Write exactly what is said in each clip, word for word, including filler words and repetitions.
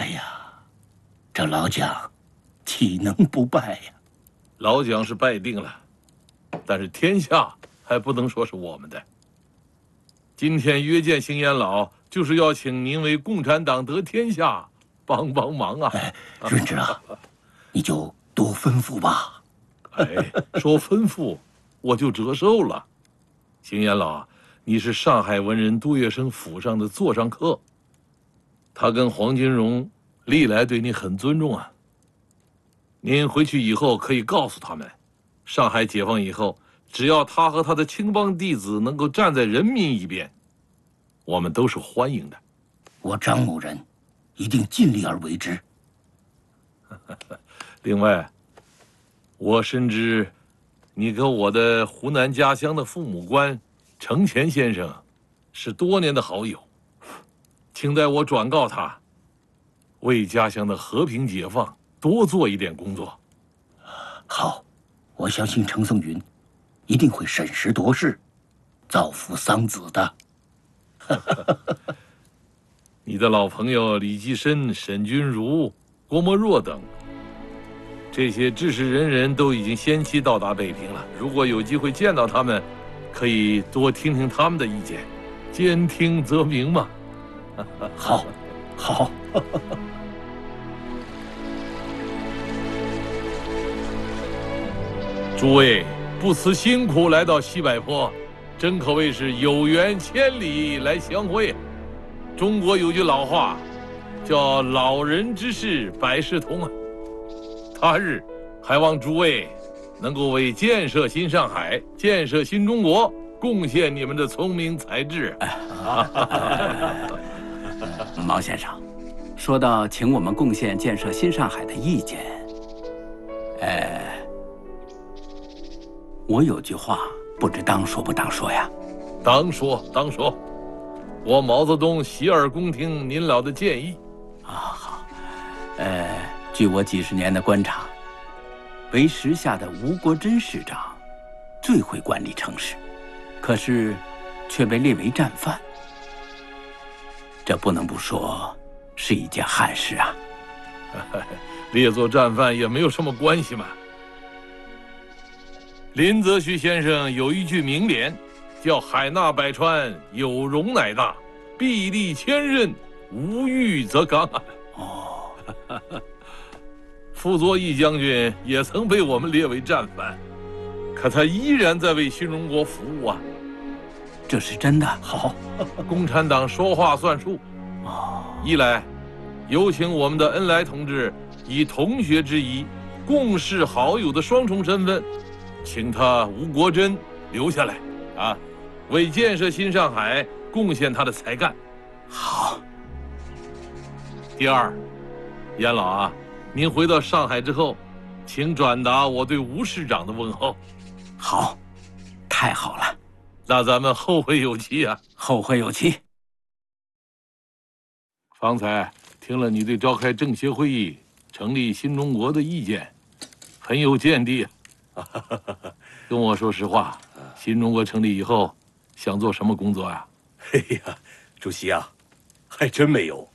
哎呀，这老蒋岂能不败呀？ 老蒋是败定了，但是天下还不能说是我们的。今天约见兴烟老，就是要请您为共产党得天下帮帮忙啊！ 哎，润之啊，你就多吩咐吧。 哎，说吩咐，我就折寿了。兴烟老，你是上海文人杜月笙府上的座上客，他跟黄金荣历来对你很尊重啊。您回去以后可以告诉他们，上海解放以后，只要他和他的青帮弟子能够站在人民一边，我们都是欢迎的。 我张某人一定尽力而为之。 另外，我深知你跟我的湖南家乡的父母官程潜先生是多年的好友，请代我转告他，为家乡的和平解放多做一点工作。 好，我相信程颂云一定会审时度势，造福桑梓的。 你的老朋友李济深、沈钧儒、郭沫若等，这些志士仁人都已经先期到达北平了。如果有机会见到他们，可以多听听他们的意见，兼听则明嘛。 好，好。 诸位不辞辛苦来到西柏坡，真可谓是有缘千里来相会。中国有句老话，叫“老人之事百事通”啊。他日还望诸位能够为建设新上海、建设新中国贡献你们的聪明才智。 毛先生，说到请我们贡献建设新上海的意见，呃，我有句话不知当说不当说呀？ 当说，当说。我毛泽东洗耳恭听您老的建议。 啊，好。呃，据我几十年的观察，为时下的吴国桢市长最会管理城市，可是却被列为战犯，这不能不说是一件憾事啊。 列作战犯也没有什么关系嘛。林则徐先生有一句名言，叫“海纳百川，有容乃大；壁立千仞，无欲则刚”啊。 哦， 傅作义将军也曾被我们列为战犯，可他依然在为新中国服务啊。 这是真的。 好， 共产党说话算数。 哦， 一来，有请我们的恩来同志以同学之谊、共事好友的双重身份，请他吴国桢留下来，啊，为建设新上海贡献他的才干。 好。 第二，严老啊，您回到上海之后，请转达我对吴市长的问候。 好，太好了。 那咱们后会有期啊！ 后会有期。 方才听了你对召开政协会议、成立新中国的意见，很有见地啊。跟我说实话，新中国成立以后，想做什么工作呀？ 哎呀，主席啊，还真没有。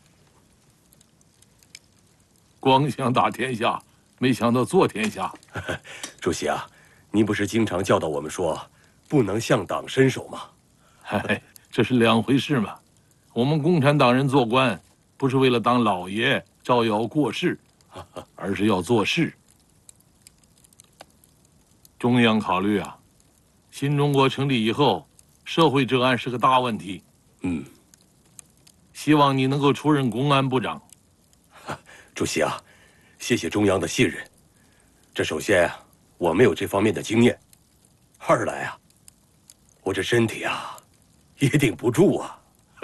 光想打天下，没想到做天下。 主席啊，您不是经常教导我们说，不能向党伸手吗？ 哎，这是两回事嘛。我们共产党人做官，不是为了当老爷招摇过市，而是要做事。中央考虑啊，新中国成立以后，社会治安是个大问题。 嗯， 希望你能够出任公安部长。 主席啊，谢谢中央的信任。这首先我没有这方面的经验，二来啊，我这身体啊也顶不住啊。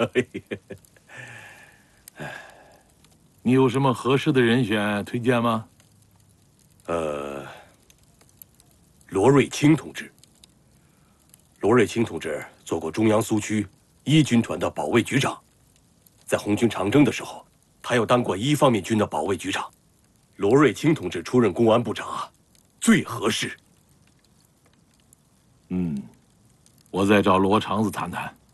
你有什么合适的人选推荐吗？ 呃，罗瑞卿同志。罗瑞卿同志做过中央苏区一军团的保卫局长，在红军长征的时候，他又当过一方面军的保卫局长。罗瑞卿同志出任公安部长啊，最合适。 嗯，我再找罗长子谈谈。